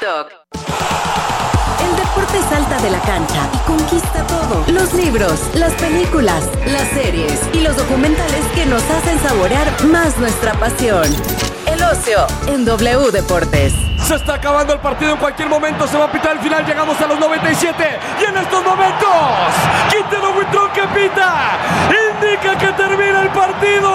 TikTok. El deporte salta de la cancha y conquista todo. Los libros, las películas, las series y los documentales que nos hacen saborear más nuestra pasión. El ocio en W Deportes. Se está acabando el partido, en cualquier momento se va a pitar el final. Llegamos a los 97 y en estos momentos Quintero Buitrón que pita indica que termina el partido.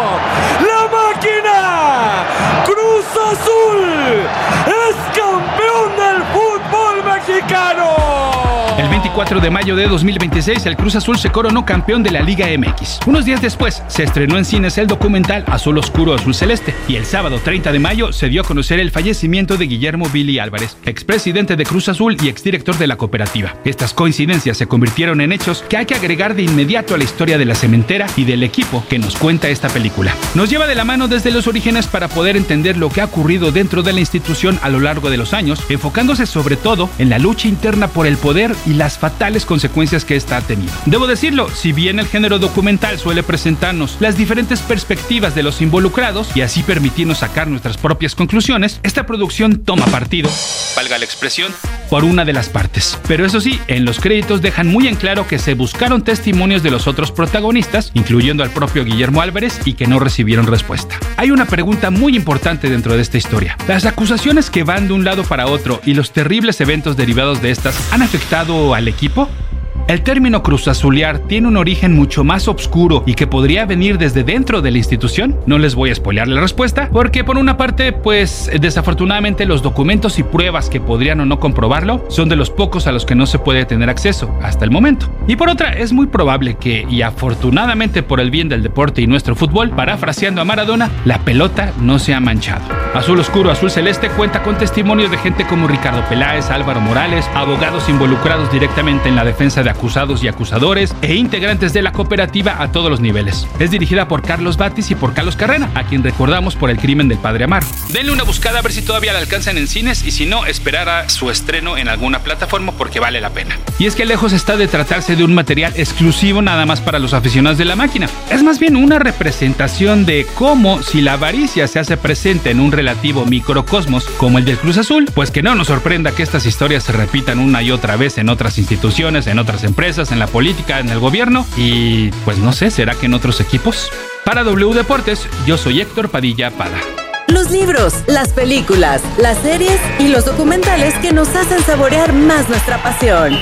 La máquina Cruz Azul es campeón del fútbol mexicano. El 24 de mayo de 2026, el Cruz Azul se coronó campeón de la Liga MX. Unos días después, se estrenó en cines el documental Azul Oscuro, Azul Celeste. Y el sábado 30 de mayo se dio a conocer el fallecimiento de Guillermo Billy Álvarez, expresidente de Cruz Azul y exdirector de la cooperativa. Estas coincidencias se convirtieron en hechos que hay que agregar de inmediato a la historia de la cementera y del equipo que nos cuenta esta película. Nos lleva de la mano desde los orígenes para poder entender lo que ha ocurrido dentro de la institución a lo largo de los años, enfocándose sobre todo en la lucha interna por el poder y las fatales consecuencias que esta ha tenido. Debo decirlo, si bien el género documental suele presentarnos las diferentes perspectivas de los involucrados y así permitirnos sacar nuestras propias conclusiones, esta producción toma partido, valga la expresión, por una de las partes. Pero eso sí, en los créditos dejan muy en claro que se buscaron testimonios de los otros protagonistas, incluyendo al propio Guillermo Álvarez, y que no recibieron respuesta. Hay una pregunta muy importante dentro de esta historia. ¿Las acusaciones que van de un lado para otro y los terribles eventos derivados de estas han afectado al equipo? El término cruzazulear tiene un origen mucho más oscuro y que podría venir desde dentro de la institución. No les voy a spoilear la respuesta, porque por una parte, pues desafortunadamente los documentos y pruebas que podrían o no comprobarlo son de los pocos a los que no se puede tener acceso hasta el momento. Y por otra, es muy probable que, y afortunadamente por el bien del deporte y nuestro fútbol, parafraseando a Maradona, la pelota no se ha manchado. Azul Oscuro, Azul Celeste cuenta con testimonios de gente como Ricardo Peláez, Álvaro Morales, abogados involucrados directamente en la defensa de acusados y acusadores e integrantes de la cooperativa a todos los niveles. Es dirigida por Carlos Batis y por Carlos Carrera, a quien recordamos por El crimen del padre Amaro. Denle una buscada a ver si todavía la alcanzan en cines y si no, esperar a su estreno en alguna plataforma porque vale la pena. Y es que lejos está de tratarse de un material exclusivo nada más para los aficionados de la máquina. Es más bien una representación de cómo, si la avaricia se hace presente en un relativo microcosmos como el del Cruz Azul, pues que no nos sorprenda que estas historias se repitan una y otra vez en otras instituciones, en otras empresas, en la política, en el gobierno y pues no sé, ¿será que en otros equipos? Para W Deportes, yo soy Héctor Padilla Pada. Los libros, las películas, las series y los documentales que nos hacen saborear más nuestra pasión.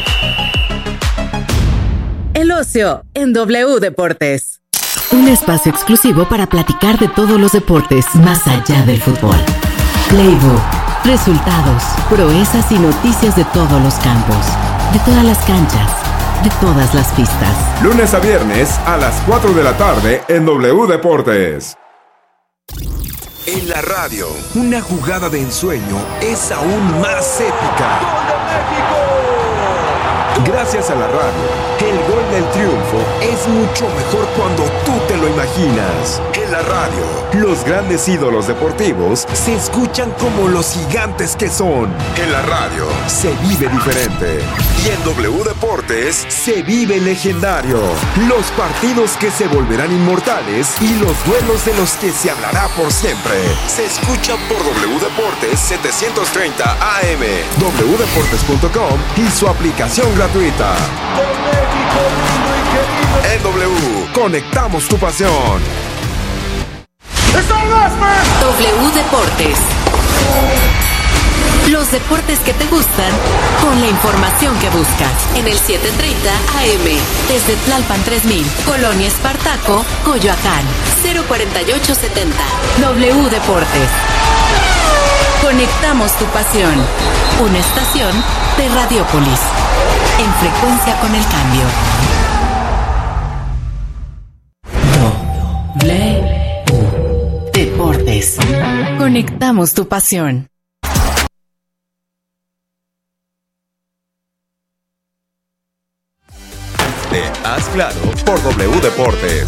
El ocio en W Deportes. Un espacio exclusivo para platicar de todos los deportes más allá del fútbol. Playbook, resultados, proezas y noticias de todos los campos, de todas las canchas, de todas las pistas. Lunes a viernes a las 4 de la tarde en W Deportes. En la radio, una jugada de ensueño es aún más épica. ¡Gol de México! Gracias a la radio, el gol del triunfo es mucho mejor cuando tú te lo imaginas. En la radio, los grandes ídolos deportivos se escuchan como los gigantes que son. En la radio, se vive diferente. Y en W Deportes, se vive legendario. Los partidos que se volverán inmortales y los duelos de los que se hablará por siempre. Se escucha por W Deportes 730 AM, wdeportes.com y su aplicación gratuita. En W, conectamos tu pasión. W Deportes. Los deportes que te gustan con la información que buscas. En el 730 AM, desde Tlalpan 3000, Colonia Espartaco, Coyoacán, 04870. W Deportes. Conectamos tu pasión. Una estación de Radiopolis. En frecuencia con el cambio. W Deportes. Conectamos tu pasión. De Haz Claro por W Deportes.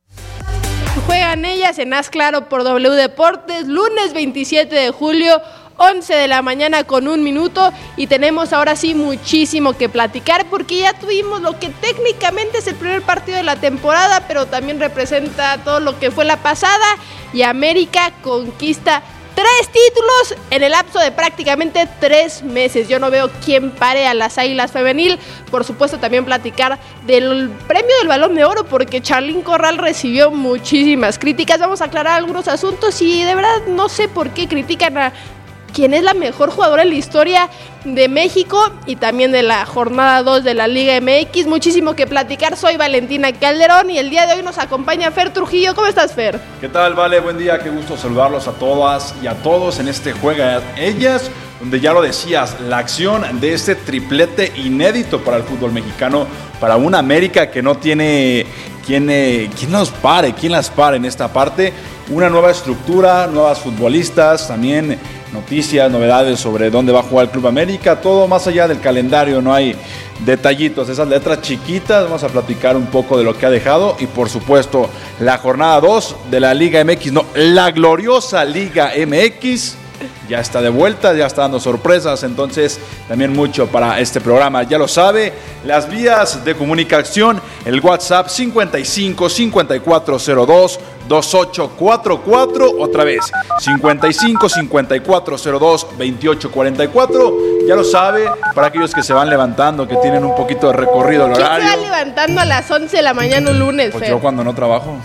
Juegan ellas en Haz Claro por W Deportes, lunes 27 de julio, 11 de la mañana con 1 minuto y tenemos ahora sí muchísimo que platicar porque ya tuvimos lo que técnicamente es el primer partido de la temporada, pero también representa todo lo que fue la pasada y América conquista 3 títulos en el lapso de prácticamente 3 meses. Yo no veo quién pare a las Águilas femenil. Por supuesto también platicar del premio del Balón de Oro porque Charlín Corral recibió muchísimas críticas. Vamos a aclarar algunos asuntos y de verdad no sé por qué critican a quien es la mejor jugadora en la historia de México y también de la jornada 2 de la Liga MX. Muchísimo que platicar. Soy Valentina Calderón y el día de hoy nos acompaña Fer Trujillo. ¿Cómo estás, Fer? ¿Qué tal, Vale? Buen día, qué gusto saludarlos a todas y a todos en este Juega Ellas, donde ya lo decías, la acción de este triplete inédito para el fútbol mexicano, para una América que no tiene quién las pare en esta parte. Una nueva estructura, nuevas futbolistas, también noticias, novedades sobre dónde va a jugar el Club América, todo más allá del calendario, no hay detallitos, esas letras chiquitas, vamos a platicar un poco de lo que ha dejado y por supuesto la jornada 2 de la Liga MX, la gloriosa Liga MX, ya está de vuelta, ya está dando sorpresas, entonces también mucho para este programa, ya lo sabe, las vías de comunicación, el WhatsApp 55 5402 2844, otra vez 55 5402 2844, ya lo sabe, para aquellos que se van levantando, que tienen un poquito de recorrido el horario. ¿Quién se va levantando a las 11 de la mañana un lunes, Pues Fer? yo cuando no trabajo.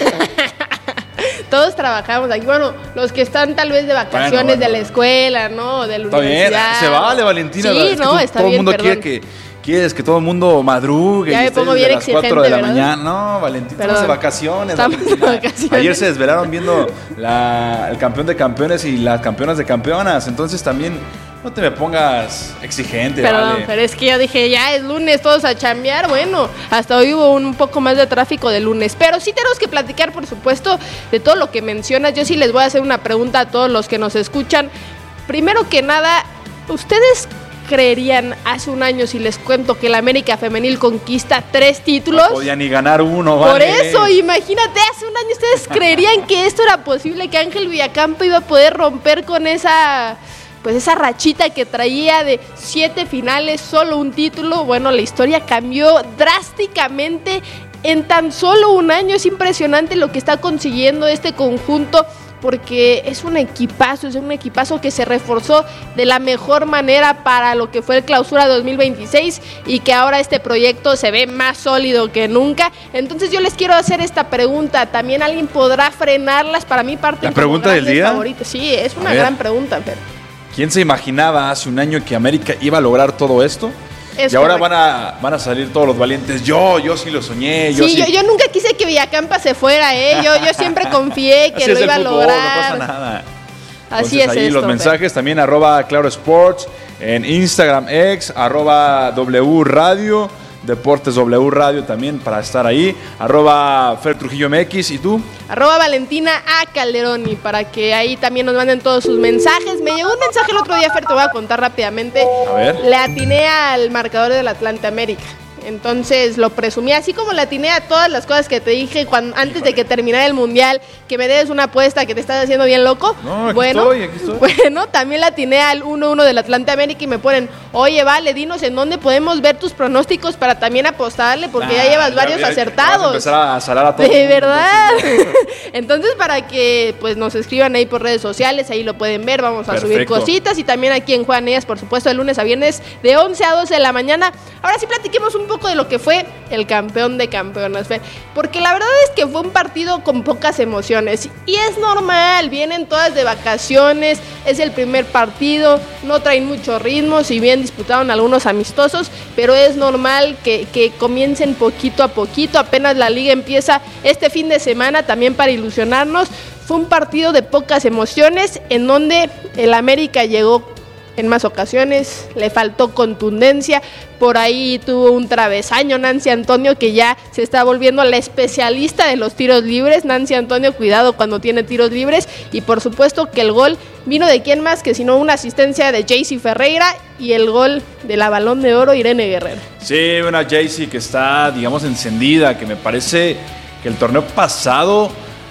Todos trabajamos aquí, bueno, los que están tal vez de vacaciones bueno. De la escuela, ¿no? De la está universidad. Bien, se vale, Valentina. Sí, es no, que está todo bien, el mundo perdón. quieres que todo el mundo madrugue. Ya y me pongo bien desde las 4 de la mañana. No, Valentina, estamos de vacaciones. Estamos de vacaciones. Ayer se desvelaron viendo el campeón de campeones y las campeonas de campeonas, entonces también no te me pongas exigente, perdón, vale. Pero es que yo dije, ya es lunes, todos a chambear. Bueno, hasta hoy hubo un poco más de tráfico de lunes. Pero sí tenemos que platicar, por supuesto, de todo lo que mencionas. Yo sí les voy a hacer una pregunta a todos los que nos escuchan. Primero que nada, ¿ustedes creerían hace un año si les cuento que la América femenil conquista 3 títulos? No podía ni ganar uno, vale. Por eso, imagínate, hace un año ¿ustedes creerían que esto era posible? Que Ángel Villacampa iba a poder romper con esa rachita que traía de 7 finales, solo un título. Bueno, la historia cambió drásticamente en tan solo un año. Es impresionante lo que está consiguiendo este conjunto, porque es un equipazo que se reforzó de la mejor manera para lo que fue el Clausura 2026 y que ahora este proyecto se ve más sólido que nunca. Entonces yo les quiero hacer esta pregunta, ¿también alguien podrá frenarlas? Para mí parte ¿La pregunta del día? Favoritos. Sí, es una gran pregunta, pero ¿quién se imaginaba hace un año que América iba a lograr todo esto? Es y ahora correcto. van a salir todos los valientes. Yo sí lo soñé. Yo nunca quise que Villacampa se fuera, Yo siempre confié que lo iba a lograr. No pasa nada. Así entonces, es ahí esto, los mensajes también @Claro Sports, en Instagram X, @W Radio, Deportes W Radio también para estar ahí, @Fer Trujillo MX. ¿Y tú? @Valentina A. Calderoni, para que ahí también nos manden todos sus mensajes. Me llegó un mensaje el otro día, Fer, te voy a contar rápidamente. A ver. Le atiné al marcador del Atlante América. Entonces lo presumí, así como le atiné a todas las cosas que te dije antes de que terminara el Mundial, que me des una apuesta que te estás haciendo bien loco. No, aquí estoy. Bueno, también le atiné al 1-1 del Atlante América y me ponen, oye, vale, dinos en dónde podemos ver tus pronósticos para también apostarle, porque ya llevas varios acertados. Vas a empezar a salar a todos. De verdad. Entonces, para que pues nos escriban ahí por redes sociales, ahí lo pueden ver, vamos a subir cositas y también aquí en Juan Ellas, por supuesto, de lunes a viernes de 11 a 12 de la mañana. Ahora sí platiquemos un poco de lo que fue el campeón de campeonas, Fer, porque la verdad es que fue un partido con pocas emociones y es normal, vienen todas de vacaciones, es el primer partido, no traen mucho ritmo, si bien disputaron algunos amistosos, pero es normal que comiencen poquito a poquito, apenas la liga empieza este fin de semana también para ilusionarnos. Fue un partido de pocas emociones en donde el América llegó en más ocasiones, le faltó contundencia, por ahí tuvo un travesaño Nancy Antonio, que ya se está volviendo la especialista de los tiros libres. Nancy Antonio, cuidado cuando tiene tiros libres, y por supuesto que el gol vino de quién más que sino una asistencia de Jaycee Ferreira y el gol de la Balón de Oro Irene Guerrero. Sí, una Jaycee que está, digamos, encendida, que me parece que el torneo pasado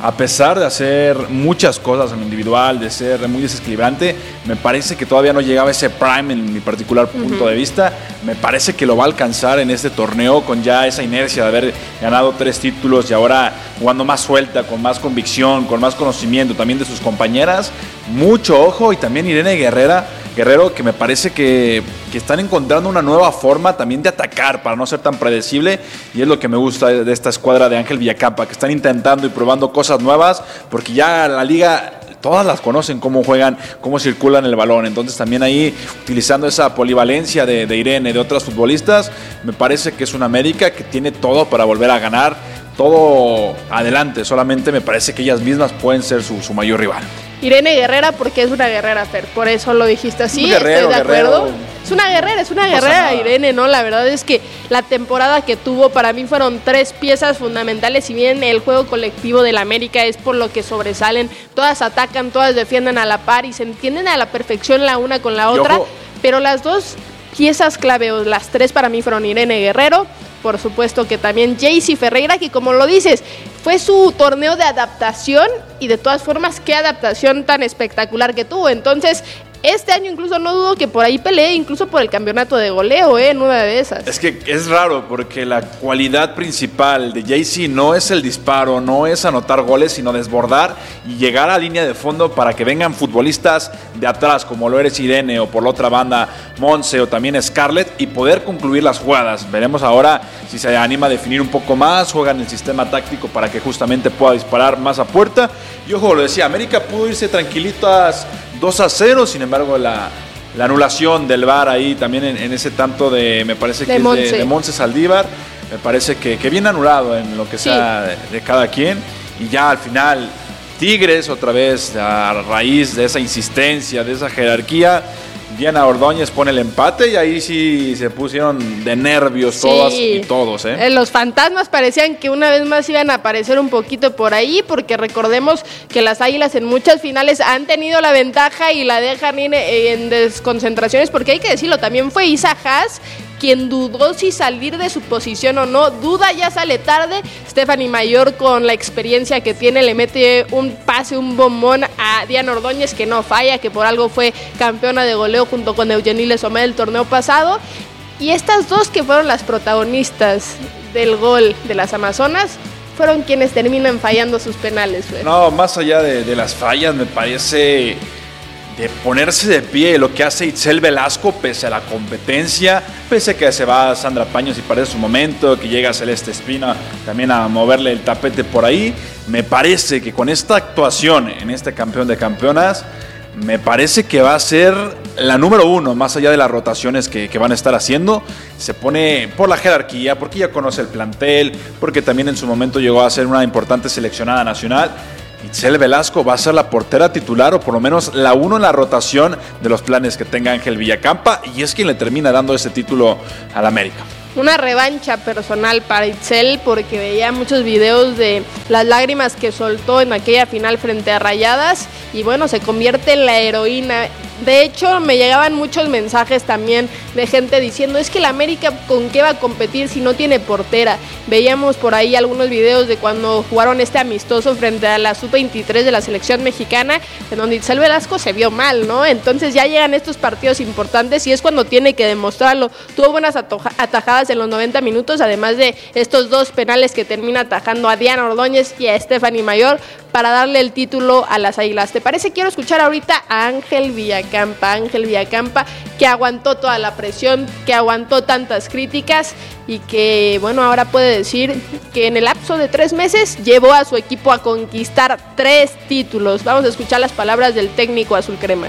a pesar de hacer muchas cosas en lo individual, de ser muy desequilibrante, me parece que todavía no llegaba a ese prime en mi particular punto de vista. Me parece que lo va a alcanzar en este torneo con ya esa inercia de haber ganado 3 títulos y ahora jugando más suelta, con más convicción, con más conocimiento también de sus compañeras. Mucho ojo, y también Irene Guerrero, que me parece que están encontrando una nueva forma también de atacar para no ser tan predecible, y es lo que me gusta de esta escuadra de Ángel Villacampa, que están intentando y probando cosas nuevas, porque ya la liga todas las conocen, cómo juegan, cómo circulan el balón. Entonces también ahí, utilizando esa polivalencia de Irene, de otras futbolistas, me parece que es una América que tiene todo para volver a ganar, todo adelante, solamente me parece que ellas mismas pueden ser su mayor rival. Irene Guerrera, porque es una guerrera, Fer, por eso lo dijiste así, estoy de acuerdo. Es una guerrera Irene, ¿no? La verdad es que la temporada que tuvo para mí fueron 3 piezas fundamentales. Si bien el juego colectivo del América es por lo que sobresalen, todas atacan, todas defienden a la par y se entienden a la perfección la una con la otra, pero las 2 piezas clave, o las 3 para mí, fueron Irene Guerrero, por supuesto que también Jaycee Ferreira, que como lo dices, fue su torneo de adaptación, y de todas formas, qué adaptación tan espectacular que tuvo. Entonces, este año incluso no dudo que por ahí pelee incluso por el campeonato de goleo, en una de esas. Es que es raro, porque la cualidad principal de Jaycee no es el disparo, no es anotar goles, sino desbordar y llegar a línea de fondo para que vengan futbolistas de atrás, como lo eres Irene, o por la otra banda Monse, o también Scarlett, y poder concluir las jugadas. Veremos ahora si se anima a definir un poco más, juegan el sistema táctico para que justamente pueda disparar más a puerta. Y ojo, lo decía, América pudo irse tranquilitas 2-0, sin embargo la anulación del VAR ahí también en ese tanto de, me parece que es de Monse Saldívar, me parece que bien anulado en lo que sea de cada quien. Y ya al final Tigres otra vez, a raíz de esa insistencia, de esa jerarquía, Diana Ordóñez pone el empate, y ahí sí se pusieron de nervios todas y todos. Los fantasmas parecían que una vez más iban a aparecer un poquito por ahí, porque recordemos que las Águilas en muchas finales han tenido la ventaja y la dejan ir en desconcentraciones, porque hay que decirlo, también fue Isa Haas quien dudó si salir de su posición o no. Duda, ya sale tarde. Stephanie Mayor, con la experiencia que tiene, le mete un pase, un bombón a Diana Ordóñez, que no falla, que por algo fue campeona de goleo junto con Eugenie Lesomé del torneo pasado. Y estas 2 que fueron las protagonistas del gol de las Amazonas fueron quienes terminan fallando sus penales. No, más allá de las fallas, me parece de ponerse de pie lo que hace Itzel Velasco pese a la competencia, pese a que se va Sandra Paños y parece su momento, que llega Celeste Espina también a moverle el tapete por ahí. Me parece que con esta actuación en este campeón de campeonas, me parece que va a ser la número 1, más allá de las rotaciones que van a estar haciendo. Se pone por la jerarquía, porque ya conoce el plantel, porque también en su momento llegó a ser una importante seleccionada nacional. Itzel Velasco va a ser la portera titular, o por lo menos la 1 en la rotación de los planes que tenga Ángel Villacampa, y es quien le termina dando ese título al América. Una revancha personal para Itzel, porque veía muchos videos de las lágrimas que soltó en aquella final frente a Rayadas, y bueno, se convierte en la heroína. De hecho, me llegaban muchos mensajes también de gente diciendo, es que el América ¿con qué va a competir si no tiene portera? Veíamos por ahí algunos videos de cuando jugaron este amistoso frente a la Sub-23 de la selección mexicana, en donde Itzel Velasco se vio mal, ¿no? Entonces ya llegan estos partidos importantes y es cuando tiene que demostrarlo. Tuvo buenas atajadas en los 90 minutos, además de estos 2 penales que termina atajando a Diana Ordóñez y a Stephanie Mayor para darle el título a las Águilas. ¿Te parece? Quiero escuchar ahorita a Ángel Villacampa, que aguantó toda la presión, que aguantó tantas críticas y que, bueno, ahora puede decir que en el lapso de 3 meses llevó a su equipo a conquistar 3 títulos. Vamos a escuchar las palabras del técnico azul crema.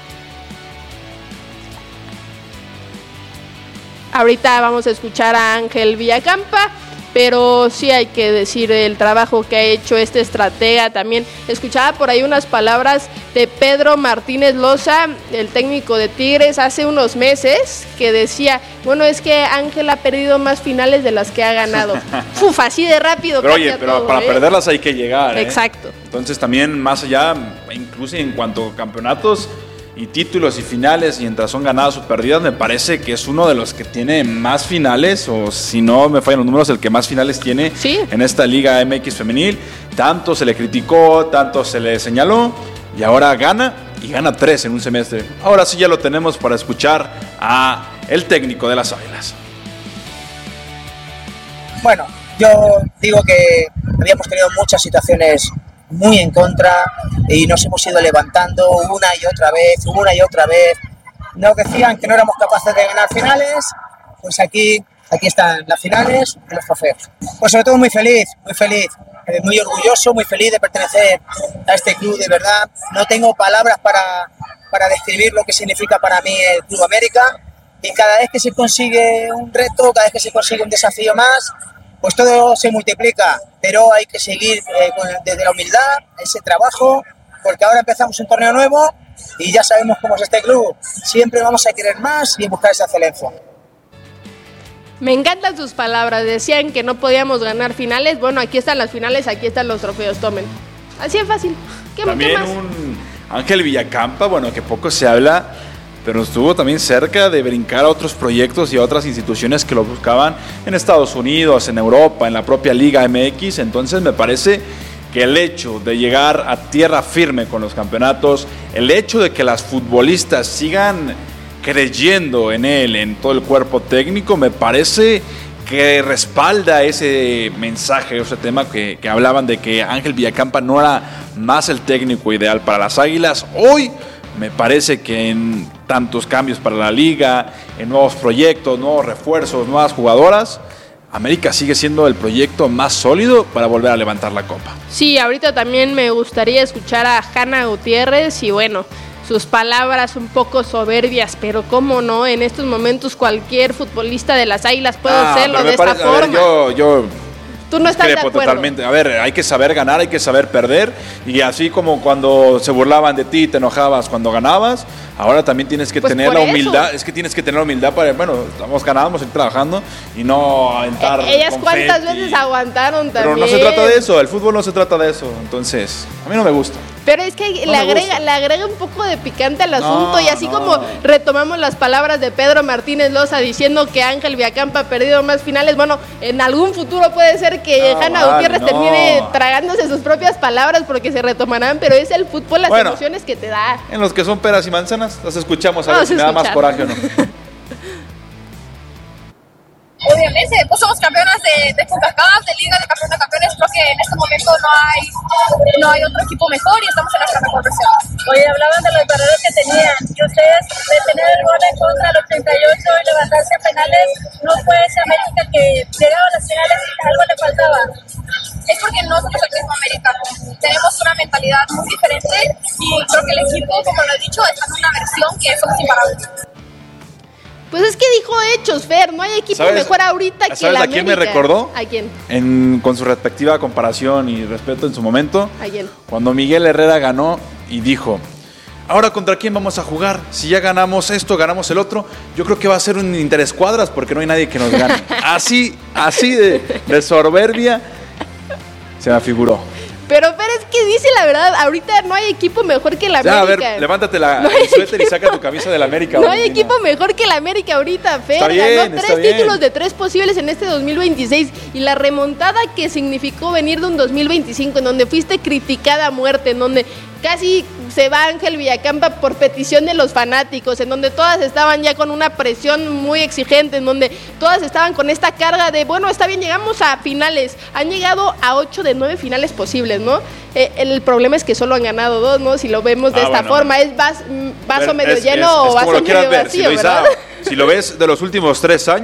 Ahorita vamos a escuchar a Ángel Villacampa, pero sí hay que decir el trabajo que ha hecho este estratega. También escuchaba por ahí unas palabras de Pedro Martínez Loza, el técnico de Tigres, hace unos meses, que decía, bueno, es que Ángel ha perdido más finales de las que ha ganado. Así de rápido. Pero oye, pero todo, para perderlas hay que llegar. Exacto. Entonces también, más allá, incluso en cuanto a campeonatos, y títulos y finales, mientras son ganadas o perdidas, me parece que es uno de los que tiene más finales, o si no me fallan los números, el que más finales tiene en esta Liga MX femenil. Tanto se le criticó, tanto se le señaló, y ahora gana, y gana 3 en un semestre. Ahora sí ya lo tenemos para escuchar a el técnico de las Águilas. Bueno, yo digo que habíamos tenido muchas situaciones muy en contra y nos hemos ido levantando una y otra vez. Nos decían que no éramos capaces de ganar finales, pues aquí están las finales y los trofeos. Pues sobre todo muy feliz, muy orgulloso, muy feliz de pertenecer a este club, de verdad. No tengo palabras para describir lo que significa para mí el Club América, y cada vez que se consigue un reto, cada vez que se consigue un desafío más, pues todo se multiplica, pero hay que seguir desde la humildad, ese trabajo, porque ahora empezamos un torneo nuevo y ya sabemos cómo es este club. Siempre vamos a querer más y buscar esa excelencia. Me encantan sus palabras. Decían que no podíamos ganar finales. Bueno, aquí están las finales, aquí están los trofeos, tomen. Así es fácil. ¿Qué más? Un Ángel Villacampa, bueno, que poco se habla, pero estuvo también cerca de brincar a otros proyectos y a otras instituciones que lo buscaban en Estados Unidos, en Europa, en la propia Liga MX. Entonces me parece que el hecho de llegar a tierra firme con los campeonatos, el hecho de que las futbolistas sigan creyendo en él, en todo el cuerpo técnico, me parece que respalda ese mensaje, ese tema que hablaban de que Ángel Villacampa no era más el técnico ideal para las Águilas. Hoy me parece que en tantos cambios para la liga, en nuevos proyectos, nuevos refuerzos, nuevas jugadoras, América sigue siendo el proyecto más sólido para volver a levantar la copa. Sí, ahorita también me gustaría escuchar a Hanna Gutiérrez y bueno, sus palabras un poco soberbias, pero cómo no, en estos momentos cualquier futbolista de las Águilas puede hacerlo de esta forma. Yo Tú no estás de acuerdo. Totalmente. A ver, hay que saber ganar, hay que saber perder. Y así como cuando se burlaban de ti, te enojabas cuando ganabas, ahora también tienes que tener la humildad. Eso. Es que tienes que tener la humildad para, bueno, estamos ganando, vamos a ir trabajando y no aventar. Ellas cuántas veces aguantaron también. Pero no se trata de eso, el fútbol no se trata de eso. Entonces, a mí no me gusta. Pero es que le agrega un poco de picante al asunto, y así como retomamos las palabras de Pedro Martínez Loza diciendo que Ángel Villacampa ha perdido más finales, bueno, en algún futuro puede ser que Hanna Gutiérrez termine tragándose sus propias palabras porque se retomarán, pero es el fútbol, las emociones que te da. En los que son peras y manzanas, las escuchamos a ver si me da más coraje o no. Obviamente, pues somos campeonas de CONCACAF, de Liga, de Campeón de Campeones. Creo que en este momento no hay otro equipo mejor y estamos en nuestra mejor versión. Oye, hablaban de los errores que tenían y ustedes de tener el gol en contra al 88 y levantarse a penales, ¿no fue ese América que llegaba a las finales y algo le faltaba? Es porque no somos el mismo América. Tenemos una mentalidad muy diferente y creo que el equipo, como lo he dicho, está en una versión que somos imparables. Pues es que dijo hechos, Fer, no hay equipo mejor ahorita que la América. ¿Sabes a quién me recordó? ¿A quién? Con su respectiva comparación y respeto en su momento. ¿A quién? Cuando Miguel Herrera ganó y dijo, ¿ahora contra quién vamos a jugar? Si ya ganamos esto, ganamos el otro, yo creo que va a ser un interescuadras porque no hay nadie que nos gane. Así de soberbia se me figuró. Pero es que dice la verdad, ahorita no hay equipo mejor que la América. A ver, levántate el suéter y saca tu camisa de la América. No hay equipo mejor que la América ahorita, Fer. Ganó 3 títulos de 3 posibles en este 2026 y la remontada que significó venir de un 2025 en donde fuiste criticada a muerte, en donde casi se va Ángel Villacampa por petición de los fanáticos, en donde todas estaban ya con una presión muy exigente, en donde todas estaban con esta carga de, bueno, está bien, llegamos a finales, han llegado a 8 de 9 finales posibles, ¿no? El problema es que solo han ganado 2, ¿no? Si lo vemos de esta forma, ¿es vaso medio lleno o vaso medio vacío, ¿verdad? Si lo ves de los últimos 3 años,